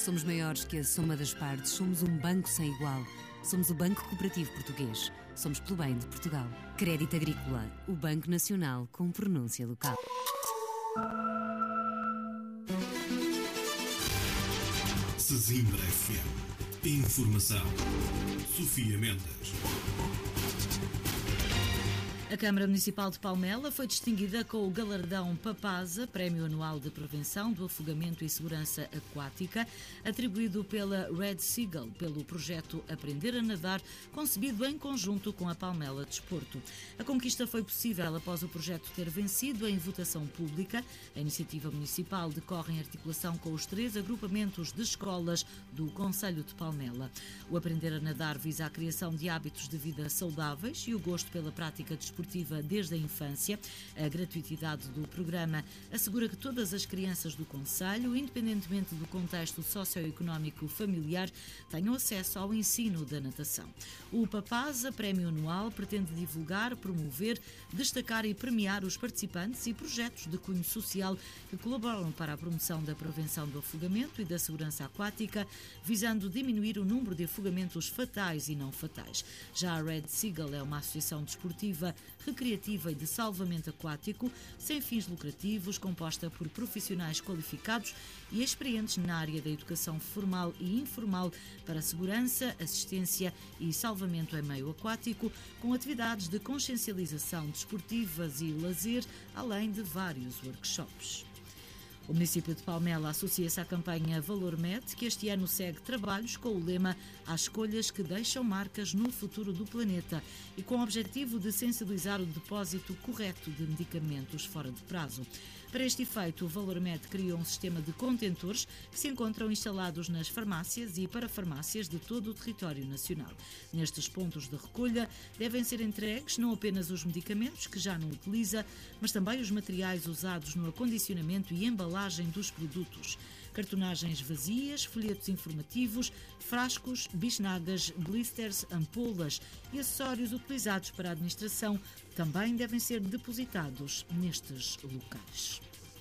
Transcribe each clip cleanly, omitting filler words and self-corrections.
Somos maiores que a soma das partes. Somos um banco sem igual. Somos o Banco Cooperativo Português. Somos pelo bem de Portugal. Crédito Agrícola, o Banco Nacional com pronúncia local. Sesimbra FM. Informação. Sofia Mendes. A Câmara Municipal de Palmela foi distinguida com o galardão PAPASA, Prémio Anual de Prevenção do Afogamento e Segurança Aquática, atribuído pela Red Seagull pelo projeto Aprender a Nadar, concebido em conjunto com a Palmela Desporto. A conquista foi possível após o projeto ter vencido em votação pública. A iniciativa municipal decorre em articulação com os 3 agrupamentos de escolas do Concelho de Palmela. O Aprender a Nadar visa a criação de hábitos de vida saudáveis e o gosto pela prática desportiva desde a infância. A gratuitidade do programa assegura que todas as crianças do concelho, independentemente do contexto socioeconómico familiar, tenham acesso ao ensino da natação. O PAPASA, Prémio Anual, pretende divulgar, promover, destacar e premiar os participantes e projetos de cunho social que colaboram para a promoção da prevenção do afogamento e da segurança aquática, visando diminuir o número de afogamentos fatais e não fatais. Já a Red Seagull é uma associação desportiva, recreativa e de salvamento aquático, sem fins lucrativos, composta por profissionais qualificados e experientes na área da educação formal e informal para segurança, assistência e salvamento em meio aquático, com atividades de consciencialização desportivas e lazer, além de vários workshops. O município de Palmela associa-se à campanha ValorMed, que este ano segue trabalhos com o lema "Há escolhas que deixam marcas no futuro do planeta" e com o objetivo de sensibilizar o depósito correto de medicamentos fora de prazo. Para este efeito, o ValorMed criou um sistema de contentores que se encontram instalados nas farmácias e parafarmácias de todo o território nacional. Nestes pontos de recolha devem ser entregues não apenas os medicamentos que já não utiliza, mas também os materiais usados no acondicionamento e embalagem dos produtos. Cartonagens vazias, folhetos informativos, frascos, bisnagas, blisters, ampolas e acessórios utilizados para a administração também devem ser depositados nestes locais.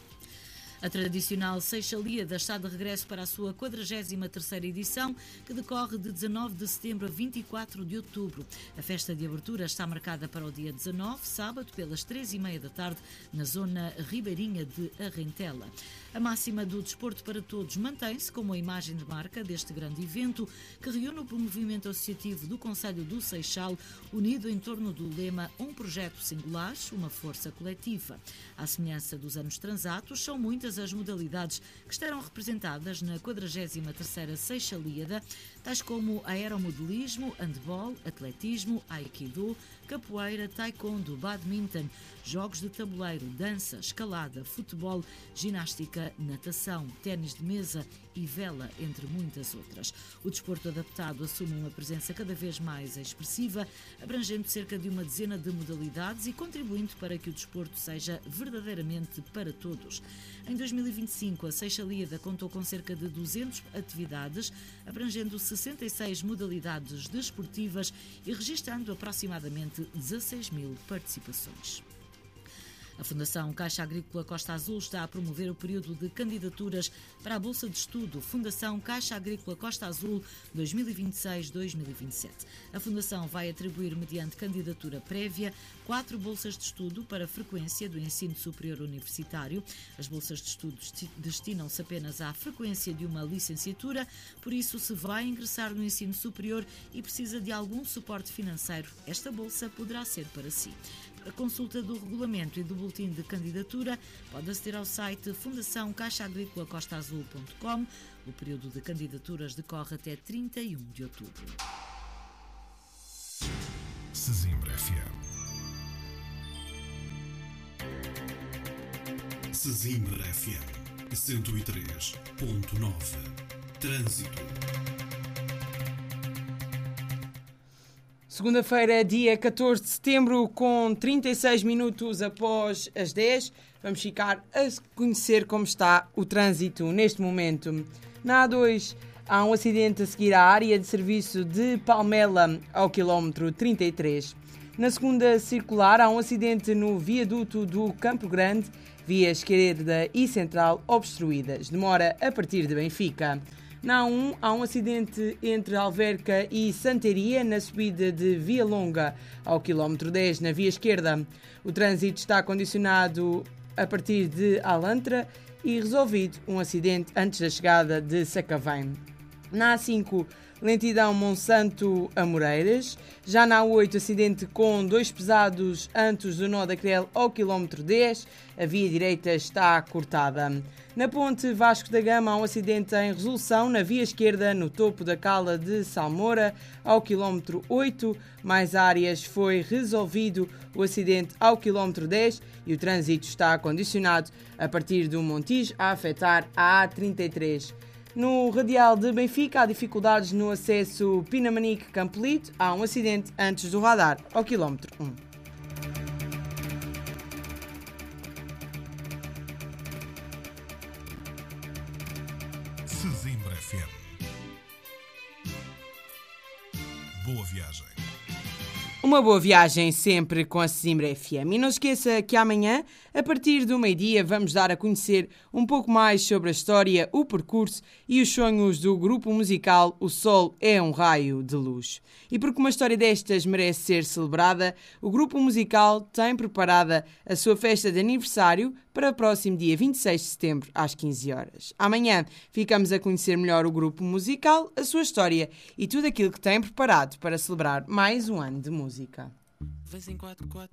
A tradicional Seixalíada está de regresso para a sua 43ª edição, que decorre de 19 de setembro a 24 de outubro. A festa de abertura está marcada para o dia 19, sábado, pelas 3h30 da tarde, na zona ribeirinha de Arrentela. A máxima do desporto para todos mantém-se como a imagem de marca deste grande evento, que reúne o movimento associativo do Concelho do Seixal, unido em torno do lema "Um projeto singular, uma força coletiva". À semelhança dos anos transatos, são muitas as modalidades que estarão representadas na 43ª Seixalíada, tais como aeromodelismo, handball, atletismo, aikido, capoeira, taekwondo, badminton, jogos de tabuleiro, dança, escalada, futebol, ginástica, natação, ténis de mesa e vela, entre muitas outras. O desporto adaptado assume uma presença cada vez mais expressiva, abrangendo cerca de uma dezena de modalidades e contribuindo para que o desporto seja verdadeiramente para todos. Em 2025, a Seixalíada contou com cerca de 200 atividades, abrangendo 66 modalidades desportivas e registrando aproximadamente 16.000 participações. A Fundação Caixa Agrícola Costa Azul está a promover o período de candidaturas para a Bolsa de Estudo Fundação Caixa Agrícola Costa Azul 2026-2027. A Fundação vai atribuir, mediante candidatura prévia, 4 bolsas de estudo para frequência do ensino superior universitário. As bolsas de estudo destinam-se apenas à frequência de uma licenciatura, por isso, se vai ingressar no ensino superior e precisa de algum suporte financeiro, esta bolsa poderá ser para si. A consulta do regulamento e do boletim de candidatura pode aceder ao site fundaçãocaixaagrícola-costaazul.com. O período de candidaturas decorre até 31 de outubro. Sesimbra FM. Sesimbra FM 103.9. Trânsito. Segunda-feira, dia 14 de setembro, com 36 minutos após as 10, vamos ficar a conhecer como está o trânsito neste momento. Na A2, há um acidente a seguir à área de serviço de Palmela, ao quilómetro 33. Na segunda circular, há um acidente no viaduto do Campo Grande, via esquerda e central obstruídas. Demora a partir de Benfica. Na A1 há um acidente entre Alverca e Santaria na subida de Via Longa ao quilómetro 10 na via esquerda. O trânsito está condicionado a partir de Alantra e resolvido um acidente antes da chegada de Sacavém. Na A5, lentidão Monsanto a Moreiras. Já na A8, acidente com 2 pesados antes do nó da Crel ao quilómetro 10. A via direita está cortada. Na ponte Vasco da Gama há um acidente em resolução na via esquerda no topo da cala de Salmoura ao quilómetro 8. Mais áreas foi resolvido o acidente ao quilómetro 10 e o trânsito está condicionado a partir do Montijo a afetar a A33. No radial de Benfica há dificuldades no acesso Pinamanique-Campolito. Há um acidente antes do radar ao quilómetro 1. Sesimbra FM. Boa viagem. Uma boa viagem sempre com a Sesimbra FM. E não esqueça que amanhã, a partir do meio-dia, vamos dar a conhecer um pouco mais sobre a história, o percurso e os sonhos do grupo musical O Sol é um Raio de Luz. E porque uma história destas merece ser celebrada, o grupo musical tem preparada a sua festa de aniversário para o próximo dia 26 de setembro, às 15 horas. Amanhã ficamos a conhecer melhor o grupo musical, a sua história e tudo aquilo que tem preparado para celebrar mais um ano de música.